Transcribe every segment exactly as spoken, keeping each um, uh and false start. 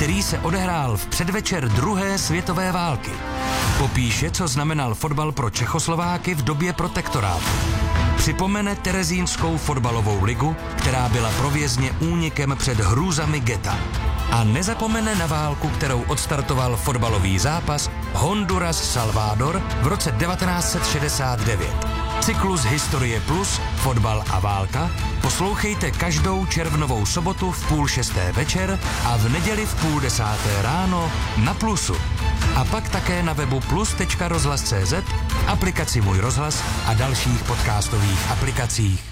který se odehrál v předvečer druhé světové války. Popíše, co znamenal fotbal pro Čechoslováky v době protektorátu. Připomene terezínskou fotbalovou ligu, která byla pro vězně únikem před hrůzami geta. A nezapomene na válku, kterou odstartoval fotbalový zápas Honduras-Salvador v roce devatenáct set šedesát devět. Cyklus Historie plus, fotbal a válka poslouchejte každou červnovou sobotu v půl šesté večer a v neděli v půl desáté ráno na Plusu. A pak také na webu plus tečka rozhlas tečka cé zet, aplikaci Můj rozhlas a dalších podcastových aplikacích.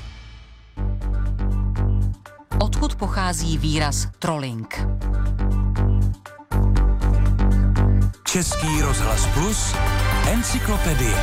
Odkud pochází výraz trolling? Český rozhlas plus, encyklopedie.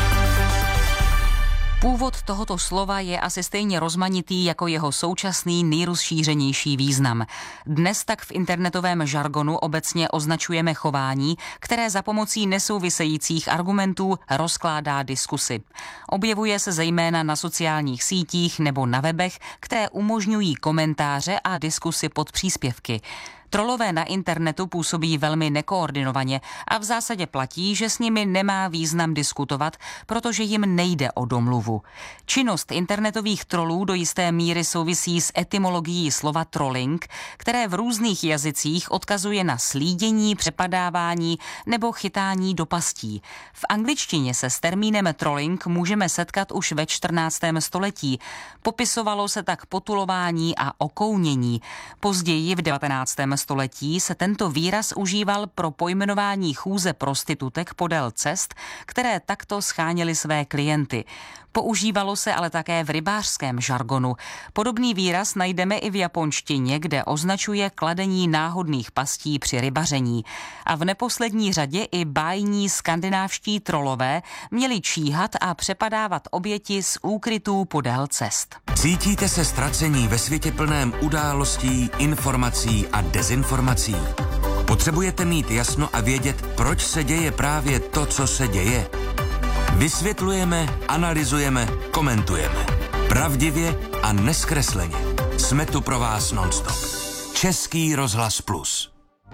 Původ tohoto slova je asi stejně rozmanitý jako jeho současný nejrozšířenější význam. Dnes tak v internetovém žargonu obecně označujeme chování, které za pomocí nesouvisejících argumentů rozkládá diskusy. Objevuje se zejména na sociálních sítích nebo na webech, které umožňují komentáře a diskusy pod příspěvky. Trolové na internetu působí velmi nekoordinovaně a v zásadě platí, že s nimi nemá význam diskutovat, protože jim nejde o domluvu. Činnost internetových trolů do jisté míry souvisí s etymologií slova trolling, které v různých jazycích odkazuje na slídění, přepadávání nebo chytání do pastí. V angličtině se s termínem trolling můžeme setkat už ve čtrnáctém století. Popisovalo se tak potulování a okounění. Později v devatenáctém století se tento výraz užíval pro pojmenování chůze prostitutek podél cest, které takto scháněly své klienty. Používalo se ale také v rybářském žargonu. Podobný výraz najdeme i v japonštině, kde označuje kladení náhodných pastí při rybaření. A v neposlední řadě i bájní skandinávští trolové měli číhat a přepadávat oběti z úkrytů podél cest. Cítíte se ztracení ve světě plném událostí, informací a dezinformací? Potřebujete mít jasno a vědět, proč se děje právě to, co se děje? Vysvětlujeme, analyzujeme, komentujeme. Pravdivě a neskresleně. Jsme tu pro vás nonstop. Český rozhlas plus.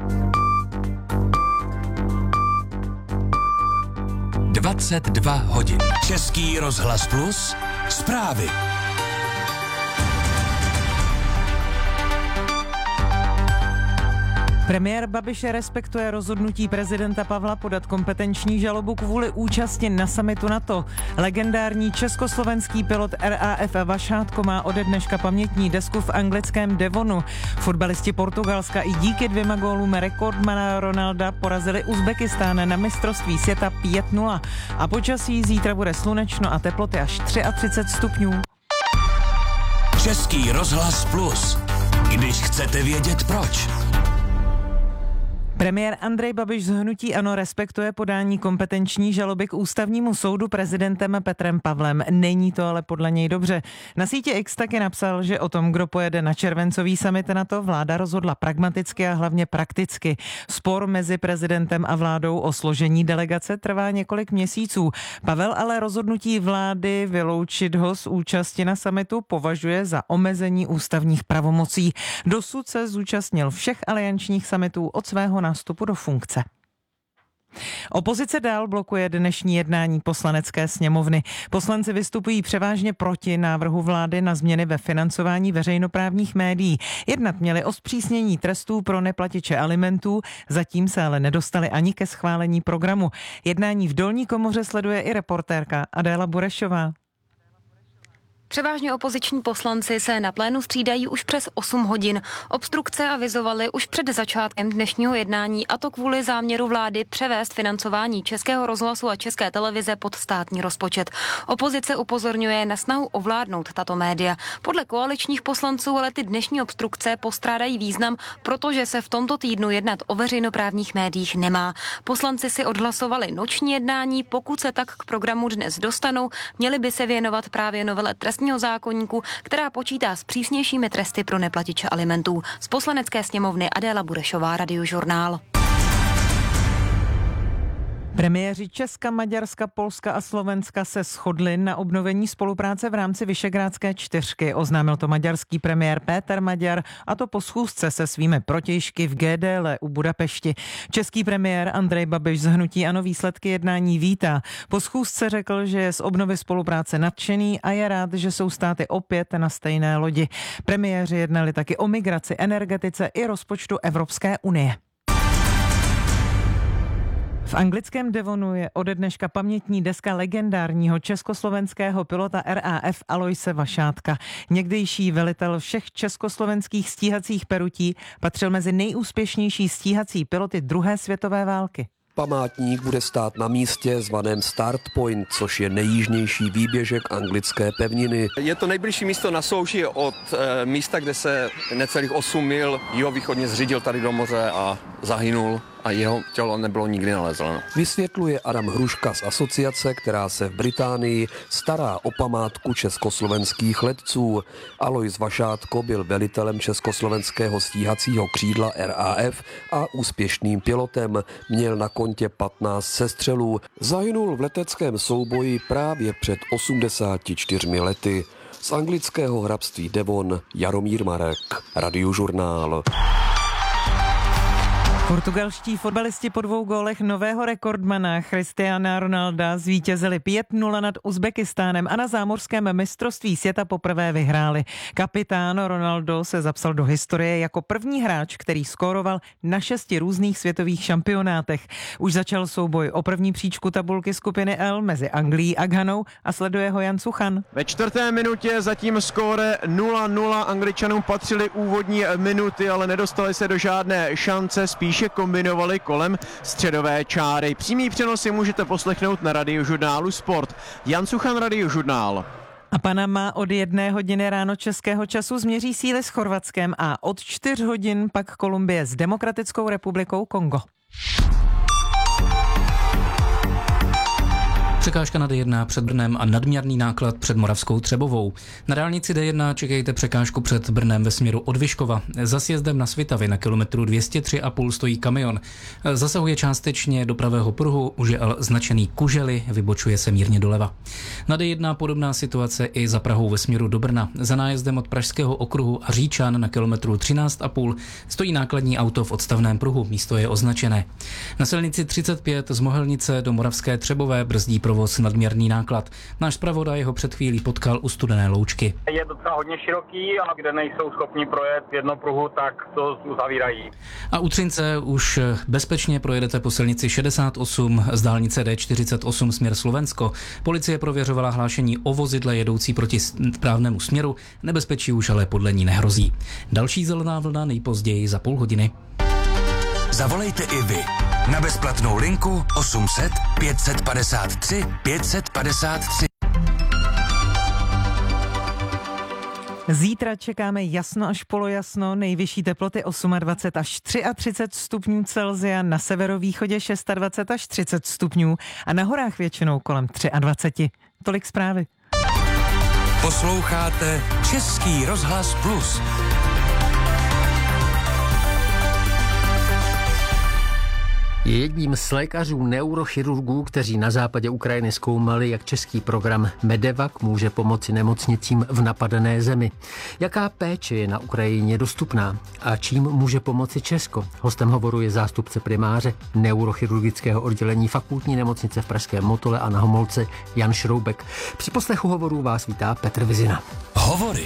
dvacet dva hodin. Český rozhlas plus. Zprávy. Premiér Babiš respektuje rozhodnutí prezidenta Pavla podat kompetenční žalobu kvůli účasti na summitu NATO. Legendární československý pilot R A F Vašátko má ode dneška pamětní desku v anglickém Devonu. Fotbalisti Portugalska i díky dvěma gólům rekordmana Ronalda porazili Uzbekistán na mistrovství světa pět nula. A počasí zítra bude slunečno a teploty až třicet tři stupňů. Český rozhlas plus. Když chcete vědět proč. Premiér Andrej Babiš z hnutí ANO respektuje podání kompetenční žaloby k ústavnímu soudu prezidentem Petrem Pavlem. Není to ale podle něj dobře. Na síti X taky napsal, že o tom, kdo pojede na červencový summit NATO, vláda rozhodla pragmaticky a hlavně prakticky. Spor mezi prezidentem a vládou o složení delegace trvá několik měsíců. Pavel ale rozhodnutí vlády vyloučit ho z účasti na summitu považuje za omezení ústavních pravomocí. Dosud se zúčastnil všech aliančních summitů od svého nástupu do funkce. Opozice dál blokuje dnešní jednání Poslanecké sněmovny. Poslanci vystupují převážně proti návrhu vlády na změny ve financování veřejnoprávních médií. Jednat měli o zpřísnění trestů pro neplatiče alimentů, zatím se ale nedostali ani ke schválení programu. Jednání v dolní komoře sleduje i reportérka Adéla Burešová. Převážně opoziční poslanci se na plénu střídají už přes osm hodin. Obstrukce avizovali už před začátkem dnešního jednání, a to kvůli záměru vlády převést financování Českého rozhlasu a České televize pod státní rozpočet. Opozice upozorňuje na snahu ovládnout tato média. Podle koaličních poslanců ale ty dnešní obstrukce postrádají význam, protože se v tomto týdnu jednat o veřejnoprávních médiích nemá. Poslanci si odhlasovali noční jednání, pokud se tak k programu dnes dostanou, měli by se věnovat právě novele trestního zákoníku, která počítá s přísnějšími tresty pro neplatiče alimentů. Z Poslanecké sněmovny Adéla Burešová, Radiožurnál. Premiéři Česka, Maďarska, Polska a Slovenska se shodli na obnovení spolupráce v rámci Visegrádské čtyřky. Oznámil to maďarský premiér Péter Maďar, a to po schůzce se svými protějšky v G D L u Budapešti. Český premiér Andrej Babiš z hnutí ANO výsledky jednání vítá. Po schůzce řekl, že je z obnovy spolupráce nadšený a je rád, že jsou státy opět na stejné lodi. Premiéři jednali taky o migraci, energetice i rozpočtu Evropské unie. V anglickém Devonu je ode dneška pamětní deska legendárního československého pilota R A F Aloise Vašátka. Někdejší velitel všech československých stíhacích perutí, patřil mezi nejúspěšnější stíhací piloty druhé světové války. Památník bude stát na místě zvaném Start Point, což je nejjižnější výběžek anglické pevniny. Je to nejbližší místo na souši od e, místa, kde se necelých osm mil jihovýchodně zřídil tady do moře a zahynul a jeho tělo nebylo nikdy nalezeno. Vysvětluje Adam Hruška z asociace, která se v Británii stará o památku československých letců. Alois Vašátko byl velitelem československého stíhacího křídla R A F a úspěšným pilotem. Měl na kontě patnáct sestřelů. Zahynul v leteckém souboji právě před osmdesáti čtyřmi lety. Z anglického hrabství Devon Jaromír Marek, Radiožurnál. Portugalští fotbalisti po dvou gólech nového rekordmana Cristiana Ronalda zvítězili pět nula nad Uzbekistánem a na zámořském mistrovství světa poprvé vyhráli. Kapitán Ronaldo se zapsal do historie jako první hráč, který skóroval na šesti různých světových šampionátech. Už začal souboj o první příčku tabulky skupiny L mezi Anglií a Ghanou a sleduje ho Jan Suchan. Ve čtvrté minutě zatím skóre nula nula. Angličanům patřily úvodní minuty, ale nedostali se do žádné šance, spíše kombinovali kolem středové čáry. Přímý přenosy můžete poslechnout na Radiožurnálu Sport. Jan Suchan, Radiožurnál. A Panama od jedné hodiny ráno českého času změří síly s Chorvatskem a od čtyř hodin pak Kolumbie s Demokratickou republikou Kongo. Překážka na D jedna před Brnem a nadměrný náklad před Moravskou Třebovou. Na dálnici D jedna čekejte překážku před Brnem ve směru od Vyškova. Za sjezdem na Svitavy na kilometru dvě stě tři a půl stojí kamion. Zasahuje částečně do pravého pruhu, už je ale značený kužely, vybočuje se mírně doleva. Na D jedna podobná situace i za Prahou ve směru do Brna. Za nájezdem od Pražského okruhu a Říčan na kilometru třináct a půl stojí nákladní auto v odstavném pruhu, místo je označené. Na silnici třicet pět z Mohelnice do Moravské Třebové brzdí provoz nadměrný náklad. Náš zpravodaj ho před chvílí potkal u Studené Loučky. Je docela hodně široký a kde nejsou schopni projet v jednopruhu, tak to uzavírají. A u Třince už bezpečně projedete po silnici šedesát osm z dálnice D čtyřicet osm směr Slovensko. Policie prověřovala hlášení o vozidle jedoucí proti správnému směru. Nebezpečí už ale podle ní nehrozí. Další zelená vlna nejpozději za půl hodiny. Zavolejte i vy na bezplatnou linku osm set pět set padesát tři pět set padesát tři. Zítra čekáme jasno až polojasno, nejvyšší teploty dvacet osm až třicet tři stupňů Celsia, na severovýchodě dvacet šest až třicet stupňů a na horách většinou kolem dvacet tři. Tolik zprávy. Posloucháte Český rozhlas Plus. Je jedním z lékařů neurochirurgů, kteří na západě Ukrajiny zkoumali, jak český program Medevac může pomoci nemocnicím v napadené zemi. Jaká péče je na Ukrajině dostupná a čím může pomoci Česko? Hostem hovoru je zástupce primáře neurochirurgického oddělení fakultní nemocnice v pražském Motole a na Homolce Jan Šroubek. Při poslechu hovorů vás vítá Petr Vizina. Hovory.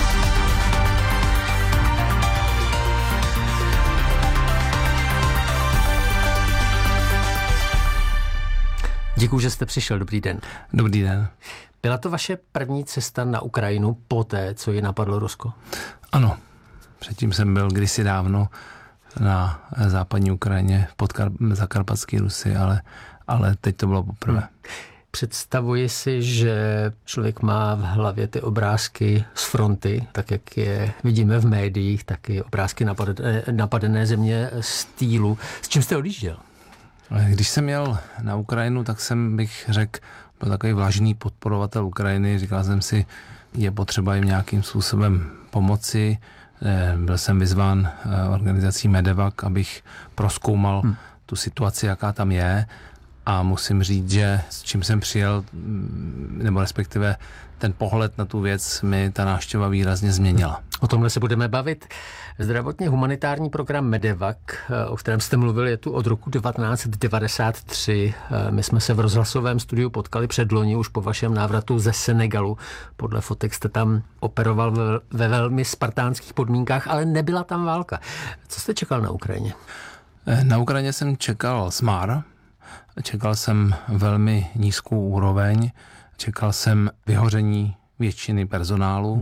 Děkuji, že jste přišel. Dobrý den. Dobrý den. Byla to vaše první cesta na Ukrajinu poté, co ji napadlo Rusko? Ano. Předtím jsem byl kdysi dávno na západní Ukrajině pod Kar- Zakarpatské Rusy, ale, ale teď to bylo poprvé. Hmm. Představuji si, že člověk má v hlavě ty obrázky z fronty, tak jak je vidíme v médiích, taky obrázky napadené, napadené země z týlu. S čím jste odjížděl? Když jsem jel na Ukrajinu, tak jsem, bych řekl, byl takový vlažný podporovatel Ukrajiny. Říkal jsem si, je potřeba jim nějakým způsobem pomoci. Byl jsem vyzván organizací Medevac, abych prozkoumal hmm. tu situaci, jaká tam je. a musím říct, že s čím jsem přijel, nebo respektive ten pohled na tu věc mi ta návštěva výrazně změnila. O tomhle se budeme bavit. Zdravotně humanitární program Medevac, o kterém jste mluvil, je tu od roku devatenáct devadesát tři. My jsme se v rozhlasovém studiu potkali předloni už po vašem návratu ze Senegalu. Podle fotek jste tam operoval ve velmi spartánských podmínkách, ale nebyla tam válka. Co jste čekal na Ukrajině? Na Ukrajině jsem čekal smár, čekal jsem velmi nízkou úroveň, čekal jsem vyhoření většiny personálu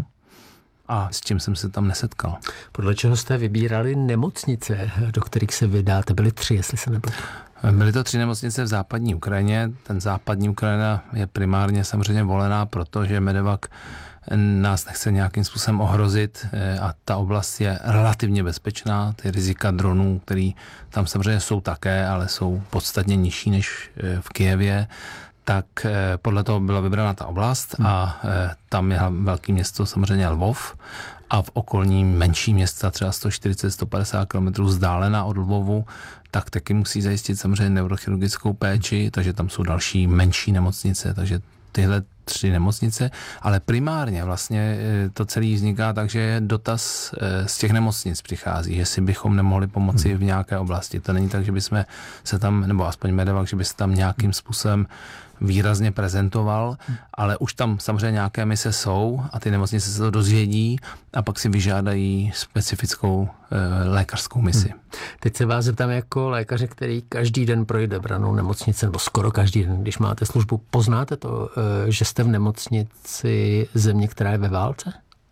a s čím jsem se tam nesetkal. Podle čeho jste vybírali nemocnice, do kterých se vydáte? Byly tři, jestli se nepletu. Byly to tři nemocnice v západní Ukrajině. Ten západní Ukrajina je primárně samozřejmě volená, protože Medevac nás nechce nějakým způsobem ohrozit a ta oblast je relativně bezpečná. Ty rizika dronů, které tam samozřejmě jsou také, ale jsou podstatně nižší než v Kyjevě, tak podle toho byla vybrána ta oblast a tam je velké město samozřejmě Lvov a v okolní menší města, třeba sto čtyřicet až sto padesát kilometrů vzdálená od Lvovu, tak taky musí zajistit samozřejmě neurochirurgickou péči, takže tam jsou další menší nemocnice, takže tyhle tři nemocnice, ale primárně vlastně to celé vzniká tak, že dotaz z těch nemocnic přichází, jestli bychom nemohli pomoci v nějaké oblasti. To není tak, že bychom se tam, nebo aspoň Medevac, že by se tam nějakým způsobem výrazně prezentoval, ale už tam samozřejmě nějaké mise jsou a ty nemocnice se to dozvědí a pak si vyžádají specifickou e, lékařskou misi. Hmm. Teď se vás zeptám jako lékaře, který každý den projde branou nemocnice, nebo skoro každý den, když máte službu. Poznáte to, e, že jste v nemocnici země, která je ve válce?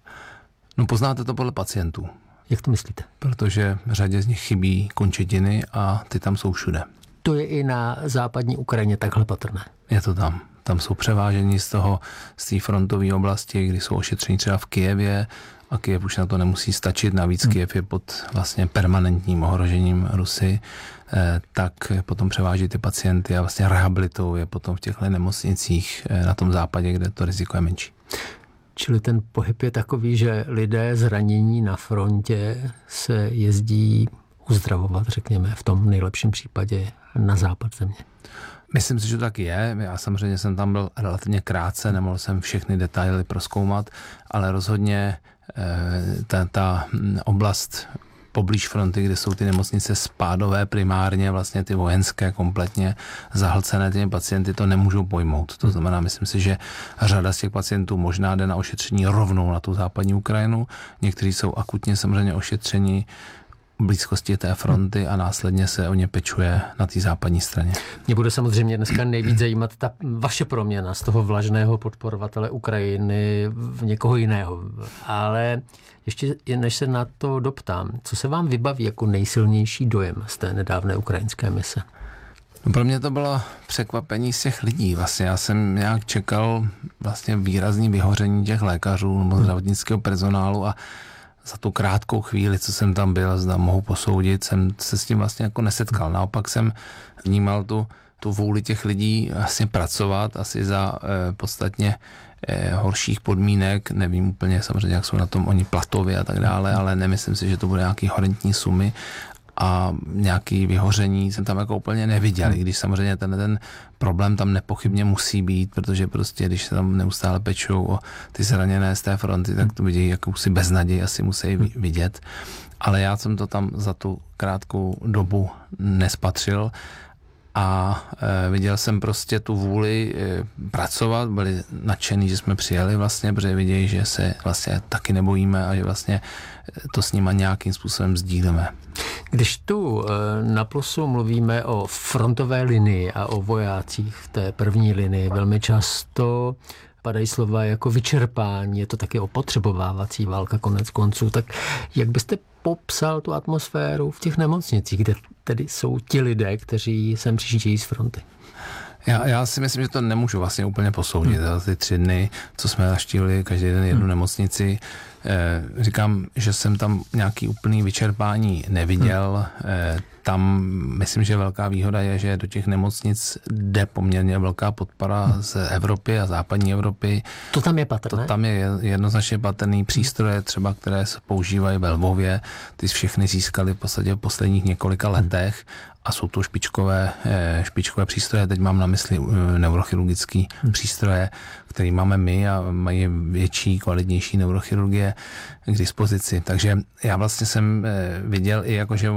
No poznáte to podle pacientů. Jak to myslíte? Protože řadě z nich chybí končetiny a ty tam jsou všude. To je i na západní Ukrajině takhle patrné. Je to tam. Tam jsou převážení z toho, z té frontové oblasti, kdy jsou ošetření třeba v Kyjevě a Kyjev už na to nemusí stačit. Navíc Kyjev je pod vlastně permanentním ohrožením Rusy, eh, tak potom převáží ty pacienty a vlastně rehabilitují je potom v těchto nemocnicích eh, na tom západě, kde to riziko je menší. Čili ten pohyb je takový, že lidé zranění na frontě se jezdí uzdravovat, řekněme, v tom nejlepším případě na západ země. Myslím si, že to tak je. Já samozřejmě jsem tam byl relativně krátce, nemohl jsem všechny detaily prozkoumat, ale rozhodně ta, ta oblast poblíž fronty, kde jsou ty nemocnice spádové primárně, vlastně ty vojenské kompletně zahlcené těmi pacienty, to nemůžou pojmout. To znamená, myslím si, že řada z těch pacientů možná jde na ošetření rovnou na tu západní Ukrajinu. Někteří jsou akutně samozřejmě ošetření v blízkosti té fronty a následně se o ně pečuje na té západní straně. Mě bude samozřejmě dneska nejvíc zajímat ta vaše proměna z toho vlažného podporovatele Ukrajiny v někoho jiného. Ale ještě než se na to doptám, co se vám vybaví jako nejsilnější dojem z té nedávné ukrajinské mise? No pro mě to bylo překvapení z těch lidí. Vlastně já jsem nějak čekal vlastně výrazný vyhoření těch lékařů nebo zdravotnického personálu a za tu krátkou chvíli, co jsem tam byl, zda mohu posoudit, jsem se s tím vlastně jako nesetkal. Naopak jsem vnímal tu, tu vůli těch lidí vlastně pracovat asi za eh, podstatně eh, horších podmínek. Nevím úplně samozřejmě, jak jsou na tom oni platově a tak dále, ale nemyslím si, že to bude nějaký horentní sumy a nějaký vyhoření jsem tam jako úplně neviděl, i když samozřejmě ten, ten problém tam nepochybně musí být, protože prostě, když se tam neustále pečou o ty zraněné z té fronty, tak to vidějí jakousi beznaděj, asi musí vidět. Ale já jsem to tam za tu krátkou dobu nespatřil a e, viděl jsem prostě tu vůli e, pracovat, byli nadšený, že jsme přijeli vlastně, protože vidějí, že se vlastně taky nebojíme a že vlastně to s nima nějakým způsobem sdílíme. Když tu na plusu mluvíme o frontové linii a o vojácích v té první linii, velmi často padají slova jako vyčerpání, je to taky opotřebovávací válka konec konců, tak jak byste popsal tu atmosféru v těch nemocnicích, kde tedy jsou ti lidé, kteří sem přijíždějí z fronty? Já, já si myslím, že to nemůžu vlastně úplně posoudit. Hmm. Ty tři dny, co jsme naštívili každý den jednu hmm. nemocnici, Říkám, že jsem tam nějaký úplný vyčerpání neviděl. Hmm. Tam myslím, že velká výhoda je, že do těch nemocnic jde poměrně velká podpora hmm. z Evropy a západní Evropy. To tam je patrné? To tam je jednoznačně patrný. Přístroje třeba, které se používají ve Lvově, ty všechny získali v podstatě v posledních několika letech a jsou to špičkové, špičkové přístroje. Teď mám na mysli neurochirurgické hmm. přístroje, které máme my a mají větší, kvalitnější neurochirurgie k dispozici. Takže já vlastně jsem viděl i jako, že